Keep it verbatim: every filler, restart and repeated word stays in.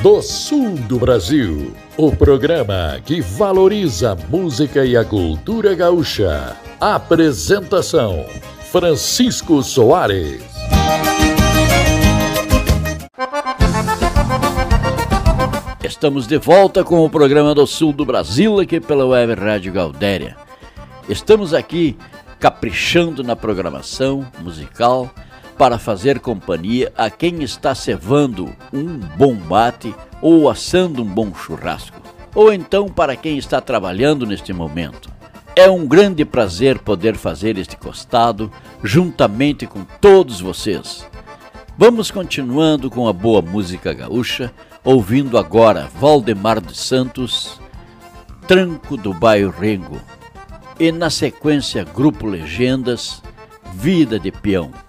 do sul do Brasil. O programa que valoriza a música e a cultura gaúcha. Apresentação: Francisco Soares. Estamos de volta com o programa do sul do Brasil aqui pela Web Rádio Gaudéria. Estamos aqui caprichando na programação musical para fazer companhia a quem está cevando um bom mate ou assando um bom churrasco, ou então para quem está trabalhando neste momento. É um grande prazer poder fazer este costado juntamente com todos vocês. Vamos continuando com a boa música gaúcha, ouvindo agora Valdemar dos Santos, Tranco do Baio Rengo, e na sequência Grupo Legendas, Vida de Peão.